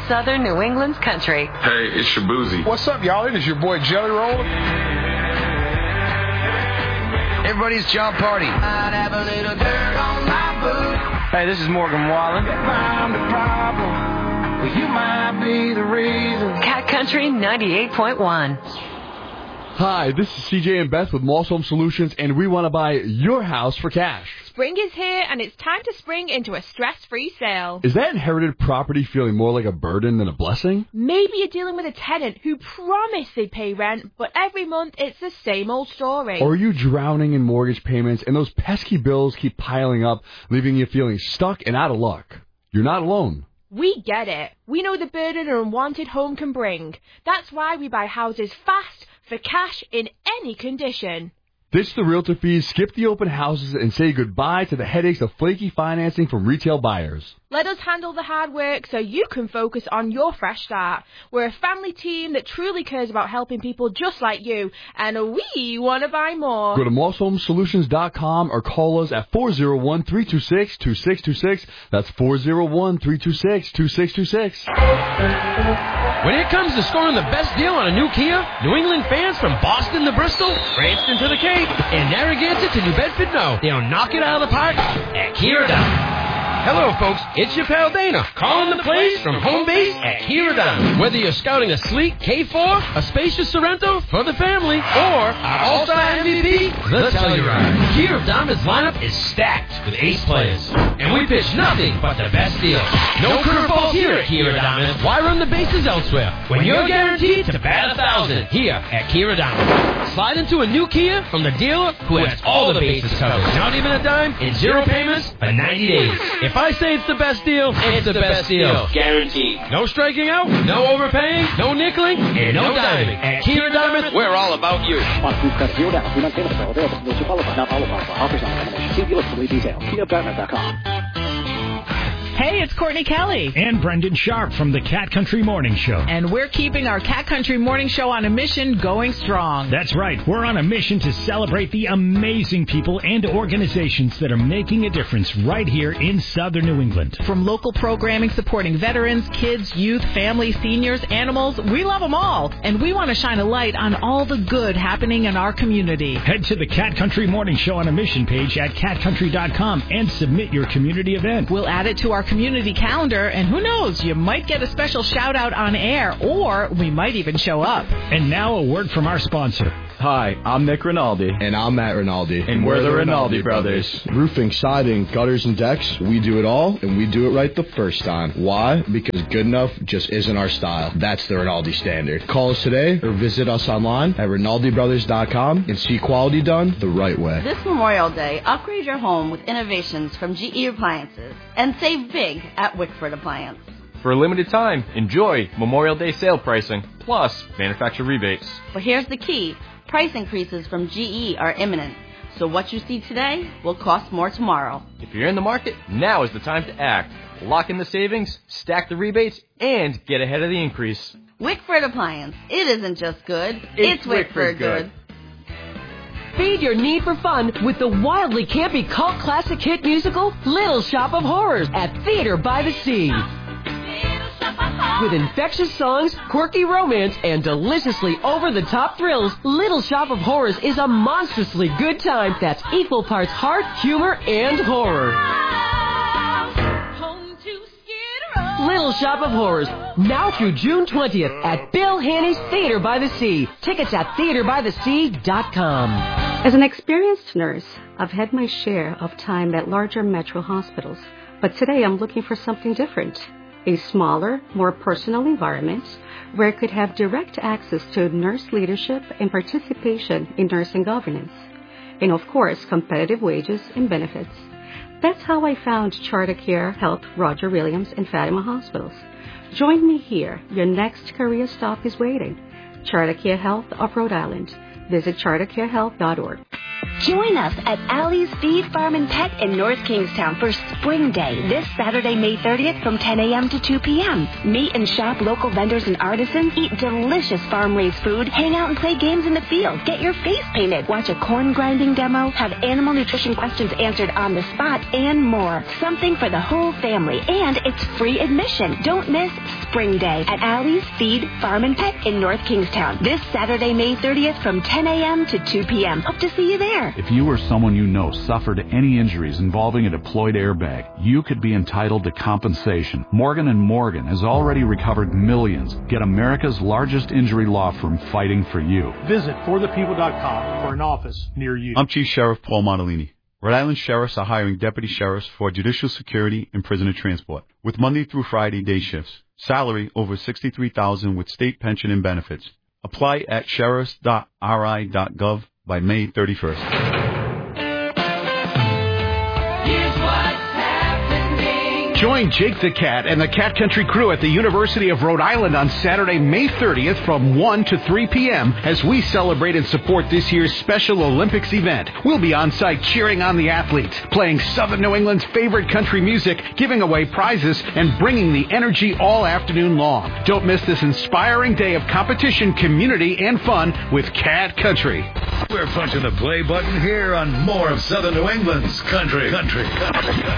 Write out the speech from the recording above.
Southern New England's country. Hey, it's Shabuzi. What's up, y'all? It is your boy Jelly Roll. Everybody's John Party. I'd have a little dirt on my boot. Hey, this is Morgan Wallen. Found a problem. Well, you might be the reason. Cat Country 98.1. Hi, this is CJ and Beth with Moss Home Solutions, and we want to buy your house for cash. Spring is here, and it's time to spring into a stress-free sale. Is that inherited property feeling more like a burden than a blessing? Maybe you're dealing with a tenant who promised they'd pay rent, but every month it's the same old story. Or are you drowning in mortgage payments, and those pesky bills keep piling up, leaving you feeling stuck and out of luck? You're not alone. We get it. We know the burden an unwanted home can bring. That's why we buy houses fast, for cash, in any condition. Ditch the realtor fees, skip the open houses, and say goodbye to the headaches of flaky financing from retail buyers. Let us handle the hard work so you can focus on your fresh start. We're a family team that truly cares about helping people just like you, and we want to buy more. Go to MossHomeSolutions.com or call us at 401-326-2626. That's 401-326-2626. When it comes to scoring the best deal on a new Kia, New England fans from Boston to Bristol, Cranston to the Cape, and Narragansett to New Bedford know they'll knock it out of the park at Kia Downs. Hello, folks. It's your pal Dana, calling the plays from home base at Kia Downs. Whether you're scouting a sleek K4, a spacious Sorrento for the family, or our all-star MVP, the Telluride. Kia Downs' lineup is stacked with ace players, and we pitch nothing but the best deals. No curveballs here at Kia Downs. Why run the bases elsewhere when you're guaranteed to bat 1,000 here at Kia Downs? Slide into a new Kia from the dealer who has all the bases covered. Not even a dime and 0 payments for 90 days. If I say it's the best deal, it's the best deal. Guaranteed. No striking out, no overpaying, no nickeling, and no diming. At Kia Diamond, we're all about you. KiaDiamond.com. Hey, it's Courtney Kelly. And Brendan Sharp from the Cat Country Morning Show. And we're keeping our Cat Country Morning Show on a mission going strong. That's right. We're on a mission to celebrate the amazing people and organizations that are making a difference right here in Southern New England. From local programming supporting veterans, kids, youth, families, seniors, animals, we love them all. And we want to shine a light on all the good happening in our community. Head to the Cat Country Morning Show on a mission page at catcountry.com and submit your community event. We'll add it to our community calendar, and who knows, you might get a special shout out on air, or we might even show up. And now a word from our sponsor. Hi, I'm Nick Rinaldi. And I'm Matt Rinaldi. And we're the Rinaldi brothers. Roofing, siding, gutters, and decks, we do it all, and we do it right the first time. Why? Because good enough just isn't our style. That's the Rinaldi standard. Call us today or visit us online at RinaldiBrothers.com and see quality done the right way. This Memorial Day, upgrade your home with innovations from GE Appliances and save big at Wickford Appliance. For a limited time, enjoy Memorial Day sale pricing, plus manufacturer rebates. But here's the key. Price increases from GE are imminent, so what you see today will cost more tomorrow. If you're in the market, now is the time to act. Lock in the savings, stack the rebates, and get ahead of the increase. Wickford Appliance. It isn't just good, it's Wickford good. Feed your need for fun with the wildly campy cult classic hit musical Little Shop of Horrors at Theater by the Sea. With infectious songs, quirky romance, and deliciously over-the-top thrills, Little Shop of Horrors is a monstrously good time that's equal parts heart, humor, and horror. Little Shop of Horrors, now through June 20th at Bill Haney's Theater by the Sea. Tickets at theaterbythesea.com. As an experienced nurse, I've had my share of time at larger metro hospitals, but today I'm looking for something different. A smaller, more personal environment where I could have direct access to nurse leadership and participation in nursing governance. And of course, competitive wages and benefits. That's how I found CharterCare Health, Roger Williams, and Fatima Hospitals. Join me here. Your next career stop is waiting. CharterCare Health of Rhode Island. Visit chartercarehealth.org. Join us at Allie's Feed Farm and Pet in North Kingstown for Spring Day this Saturday, May 30th from 10 a.m. to 2 p.m. Meet and shop local vendors and artisans, eat delicious farm-raised food, hang out and play games in the field, get your face painted, watch a corn grinding demo, have animal nutrition questions answered on the spot, and more. Something for the whole family, and it's free admission. Don't miss Spring Day at Allie's Feed Farm and Pet in North Kingstown this Saturday, May 30th from 10 a.m. to 2 p.m. Hope to see you there. If you or someone you know suffered any injuries involving a deployed airbag, you could be entitled to compensation. Morgan & Morgan has already recovered millions. Get America's largest injury law firm fighting for you. Visit forthepeople.com for an office near you. I'm Chief Sheriff Paul Montalini. Rhode Island sheriffs are hiring deputy sheriffs for judicial security and prisoner transport, with Monday through Friday day shifts. Salary over $63,000 with state pension and benefits. Apply at sheriffs.ri.gov by May 31st. Join Jake the Cat and the Cat Country crew at the University of Rhode Island on Saturday, May 30th from 1 to 3 p.m. as we celebrate and support this year's Special Olympics event. We'll be on site cheering on the athletes, playing Southern New England's favorite country music, giving away prizes, and bringing the energy all afternoon long. Don't miss this inspiring day of competition, community, and fun with Cat Country. We're punching the play button here on more of Southern New England's country.